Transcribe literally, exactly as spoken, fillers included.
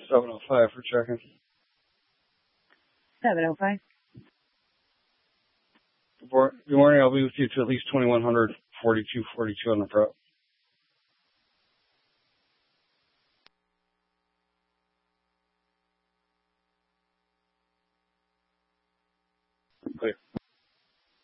seven oh five for checking. seven oh five. Good morning. I'll be with you to at least twenty-one hundred, forty-two forty-two on the prep.